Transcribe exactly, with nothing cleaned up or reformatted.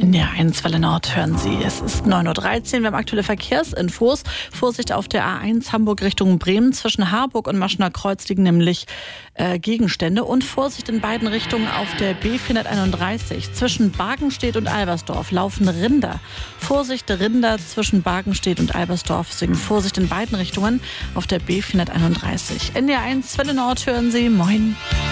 N D R eins Welle Nord hören Sie. Es ist neun Uhr dreizehn. Wir haben aktuelle Verkehrsinfos. Vorsicht auf der A eins Hamburg Richtung Bremen. Zwischen Harburg und Maschener Kreuz liegen nämlich äh, Gegenstände. Und Vorsicht in beiden Richtungen auf der B vierhunderteinunddreißig. Zwischen Bargenstedt und Albersdorf laufen Rinder. Vorsicht Rinder zwischen Bargenstedt und Albersdorf. Deswegen Vorsicht in beiden Richtungen auf der B vierhunderteinunddreißig. N D R eins Welle Nord hören Sie. Moin.